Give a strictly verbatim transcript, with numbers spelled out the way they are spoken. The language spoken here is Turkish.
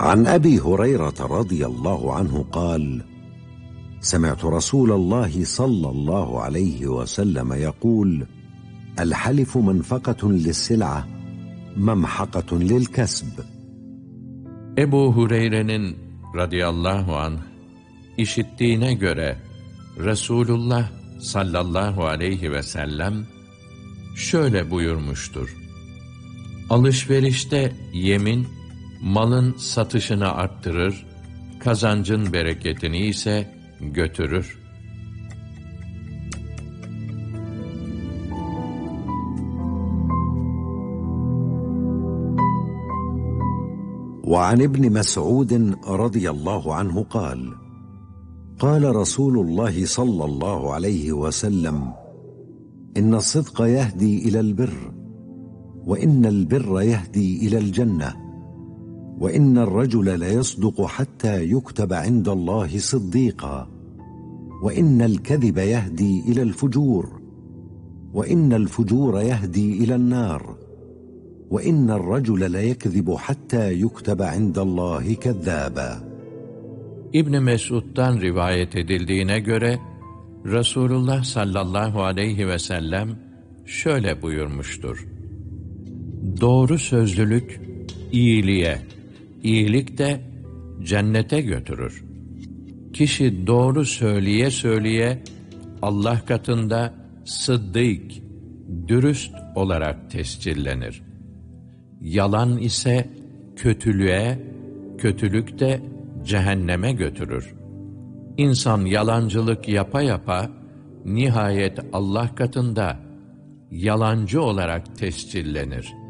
عن أبي هريرة رضي الله عنه قال: سمعت رسول الله صلى الله عليه وسلم يقول: الحلف منفقة للسلعة ممحقة للكسب. Ebu Hureyre'nin radıyallahu anh işittiğine göre Resulullah sallallahu aleyhi ve sellem şöyle buyurmuştur: Alışverişte yemin, malın satışını arttırır, kazancın bereketini ise götürür. وعن ابن مسعود رضي الله عنه قال: قال رسول الله صلى الله عليه وسلم: إن الصدق يهدي إلى البر، وإن البر يهدي إلى الجنة، وإن الرجل ليصدق حتى يكتب عند الله صديقا، وإن الكذب يهدي إلى الفجور، وإن الفجور يهدي إلى النار، وإن الرجل ليكذب حتى يكتب عند الله كذابا. İbn Mesud'dan rivayet edildiğine göre Resulullah sallallahu aleyhi ve sellem şöyle buyurmuştur: Doğru sözlülük iyiliğe, iyilik de cennete götürür. Kişi doğru söyleye söyleye Allah katında sıddık, dürüst olarak tescillenir. Yalan ise kötülüğe, kötülük de cehenneme götürür. İnsan yalancılık yapa yapa nihayet Allah katında yalancı olarak tescillenir.